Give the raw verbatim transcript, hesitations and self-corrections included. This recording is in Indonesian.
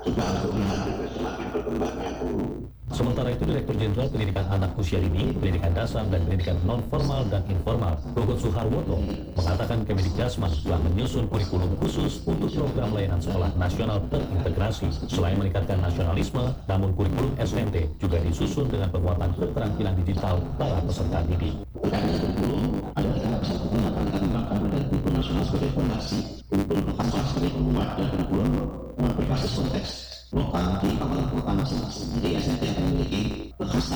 juga untuk melihat semakin berkembangnya guru. Sementara itu, Direktur Jenderal Pendidikan Anak Usia Dini, Pendidikan Dasar dan Pendidikan Non-Formal dan Informal, Gogot Suharwoto, mengatakan Kemendikbudristek telah menyusun kurikulum khusus untuk program layanan sekolah nasional terintegrasi. Selain meningkatkan nasionalisme, namun kurikulum S N T juga disusun dengan penguatan keterampilan digital para peserta didik. Bukan kurikulum, ada kita bisa menggunakan menggunakan kurikulum nasional sebagai fondasi, kurikulum nasional sebagai penguat dan kurikulum berbasis konteks lokal di kawasan kota masing-masing. Jadi S N T akan memiliki kekhasan